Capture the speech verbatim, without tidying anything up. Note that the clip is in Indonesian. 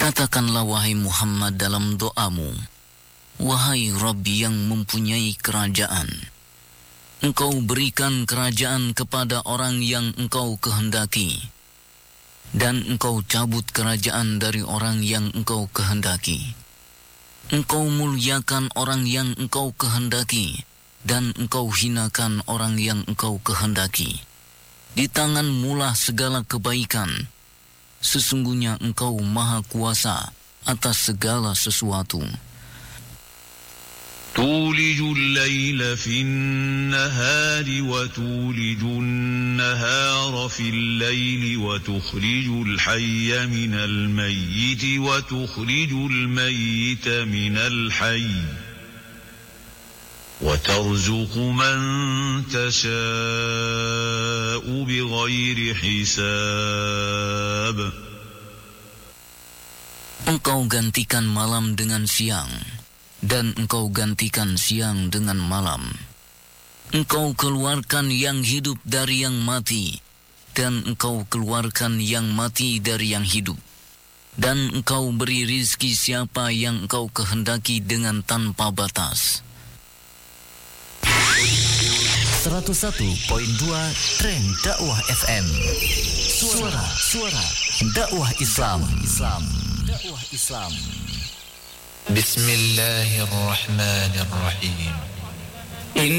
Katakanlah wahai Muhammad dalam doamu, wahai Rabbi yang mempunyai kerajaan, Engkau berikan kerajaan kepada orang yang Engkau kehendaki, dan Engkau cabut kerajaan dari orang yang Engkau kehendaki. Engkau muliakan orang yang Engkau kehendaki, dan Engkau hinakan orang yang Engkau kehendaki. Di tangan-Mu lah segala kebaikan. Sesungguhnya Engkau Maha Kuasa atas segala sesuatu. تولج الليل في النهار وتولج النهار في الليل وتخرج الحي من الميت وتخرج الميت من الحي وترزق من تشاء بغير حساب. Engkau gantikan malam dengan siang, dan Engkau gantikan siang dengan malam. Engkau keluarkan yang hidup dari yang mati, dan Engkau keluarkan yang mati dari yang hidup. Dan Engkau beri rizki siapa yang Engkau kehendaki dengan tanpa batas. seratus satu koma dua Trend Dakwah F M. Suara, suara dakwah Islam. Islam. Dakwah Islam. Bismillahirrahmanirrahim.